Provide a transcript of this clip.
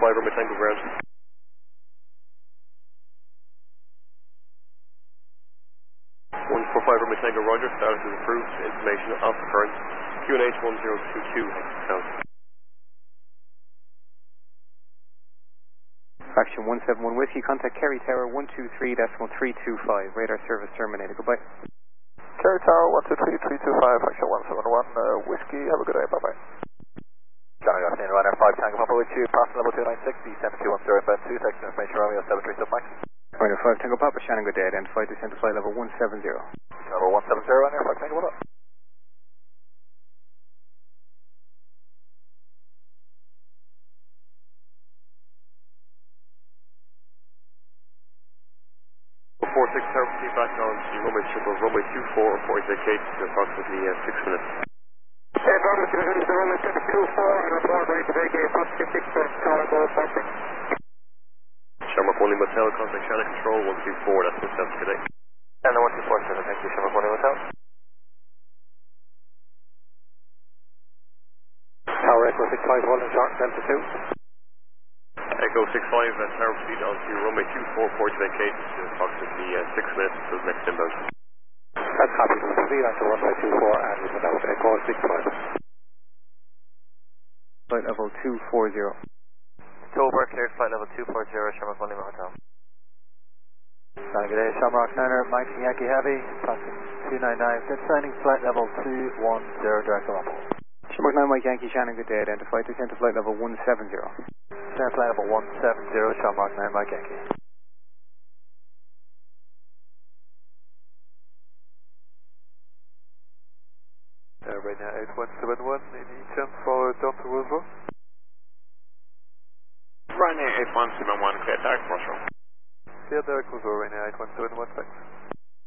Romeo Tango ground. 145 Romeo Tango Roger, status is approved, information off the current, QNH 1022, south. Action 171 Whiskey, contact Kerry Tower 123.325, radar service terminated, goodbye. Kerry Tower 123.325, action 171 Whiskey, have a good day, bye bye. Johnny Austin, Runner 5 Tango Papa with you, passing level 296, D7210 bed 2, text information Romeo 73 submax. Runner 5 Tango Papa, Shannon, good day, identified descent to flight level 170. Level 170, Runner 5 Tango, what up? Back on to runway 24, report vacate to approximately 6 minutes. Bravo 200 to runway 24 and report ready to vacate approximately 6 minutes, tower go passing. Shamrock 1 Lima Hotel, contact Channel Control 124, that's the steps today. And the 124, thank you, Shamrock 1 Lima Hotel. Tower Echo 65, holding short, Delta 2. Echo 65, tower proceed on to runway 24, report vacate to approximately 6 minutes until the next inbound. That's happy to proceed on to runway 24 and we put out Echo 65. Flight level 240. October, cleared flight level 240, Shamrock 1 Lima Hotel. Good day, Shamrock Niner, Mike Yankee Heavy, passing 299, descending flight level 210, direct to Rumble. Shamrock 9 Mike Yankee, Shannon, good day, identified descent to flight level 170. Descent flight level 170, Shamrock 9 Mike Yankee. Right now 8171, any chance for Delta Roosevelt? Right now 8171, clear direct crossroad. Clear direct Roosevelt, right now 8171, thanks.